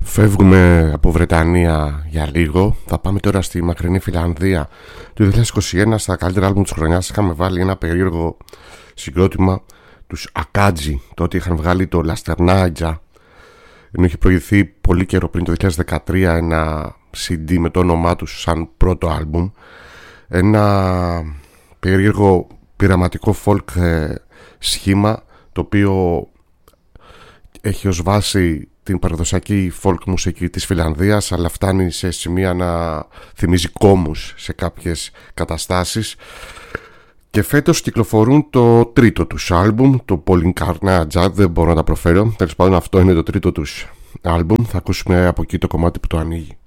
Φεύγουμε από Βρετανία για λίγο. Θα πάμε τώρα στη μακρινή Φιλανδία. Το 2021 στα καλύτερα άλμπουμ της χρονιάς είχαμε βάλει ένα περίεργο συγκρότημα, τους Ακάτζι. Τότε είχαν βγάλει το Λαστερνάγια, ενώ είχε προηγηθεί πολύ καιρό πριν, το 2013, ένα CD με το όνομά τους σαν πρώτο άλμπουμ. Ένα περίεργο πειραματικό folk σχήμα, το οποίο έχει ως βάση την παραδοσιακή folk μουσική της Φιλανδίας, αλλά φτάνει σε σημεία να θυμίζει κόμους σε κάποιες καταστάσεις. Και φέτος κυκλοφορούν το τρίτο τους άλμπουμ, το Polincarnaggia, δεν μπορώ να τα προφέρω. Τέλος πάντων, αυτό είναι το τρίτο τους άλμπουμ. Θα ακούσουμε από εκεί το κομμάτι που το ανοίγει.